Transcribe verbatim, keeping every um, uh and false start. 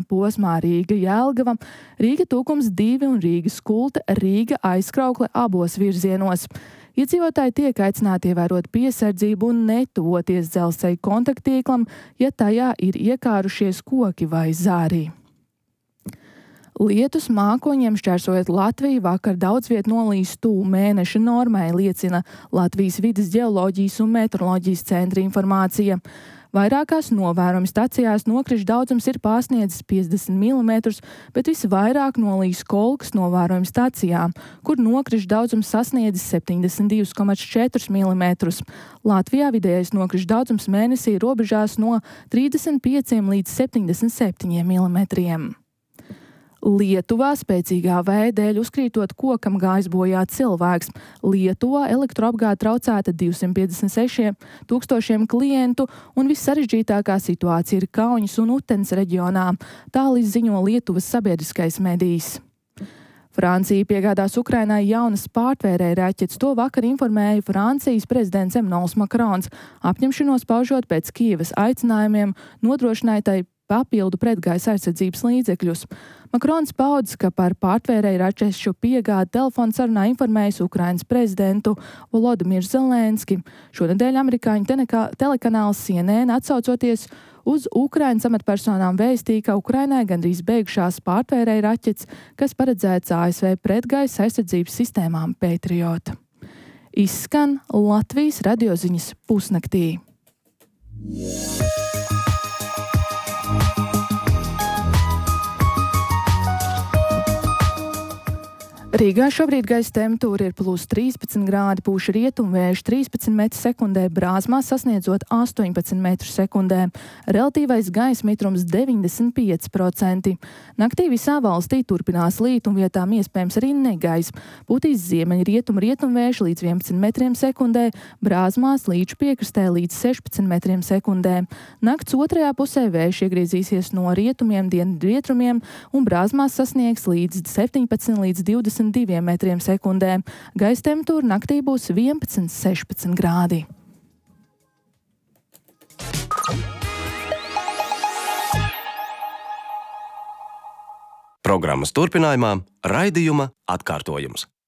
posmā Rīga-Jelgava, Rīga-Tukums divi un Rīga-Skulte, Rīga-Aizkraukle abos virzienos. Iedzīvotāji tiek aicināti ievērot piesardzību un netuvoties dzelzceļa kontakttīklam, ja tajā ir iekārušies koki vai zāri. Lietus mākoņiem šķērsojot Latviju vakar daudz viet nolīs tuvu mēneša normai, liecina Latvijas vides ģeoloģijas un meteoroloģijas centra informācija. Vairākās novērojuma stacijās nokrišņu daudzums ir pārsniedzis piecdesmit milimetrus, bet visvairāk nolīs Kolkas novērojuma stacijā, kur nokrišņu daudzums sasniedzis septiņdesmit divi komats četri milimetrus. Latvijā vidējais nokrišņu daudzums mēnesī robežās no trīsdesmit pieciem līdz septiņdesmit septiņiem milimetriem. Lietuvā spēcīgā vēja dēļ uzkrītot kokam gājis bojā cilvēks. Lietuvā elektroapgāde traucēta divsimt piecdesmit sešiem tūkstošiem klientu, un vissarežģītākā situācija ir Kauņas un Utenes reģionā. Tā līdz ziņo Lietuvas sabiedriskais medijs. Francija piegādās Ukrainai jaunas pārtvērēja raķetes. To vakar informēja Francijas prezidents Emmanuels Macrons, apņemšanos paužot pēc Kijevas aicinājumiem nodrošināt tai papildu pretgaisa aizsardzības līdzekļus. Makrons paudis, ka par pārtvērēju raķešu piegādi telefona sarunā informējis Ukrainas prezidentu Volodimiru Zelenski. Šonedēļ amerikāņu telekanāls C N N atsaucoties uz Ukrainas amatpersonām vēstīja, ka Ukrainai gandrīz beigšās pārtvērēju raķetes, kas paredzēts A S V pretgaisa aizsardzības sistēmām Patriot. Izskan Latvijas radioziņas pusnaktī. Rīgā šobrīd gaisa temperatūra ir plus trīspadsmit grādi, pūš rietumvējš trīspadsmit metru sekundē, Brāzmā sasniedzot astoņpadsmit metru sekundē. Relatīvais gaisa mitrums deviņdesmit pieci procenti. Naktī visā valstī turpinās līt un vietām iespējams arī negaiss. Pūtīs ziemeļu rietumu rietumvējš līdz vienpadsmit metriem sekundē, Brāzmās līču piekrastē līdz sešpadsmit metriem sekundē. Nakts otrajā pusē vējš iegriezīsies no rietumiem dienvidu rietumiem un Brāzmās sasniegs līdz septiņpadsmit līdz divdesmit diviem metriem sekundē. Gaisa temperatūra naktī būs vienpadsmit sešpadsmit grādi. Programmas turpinājumā raidījuma atkārtojums.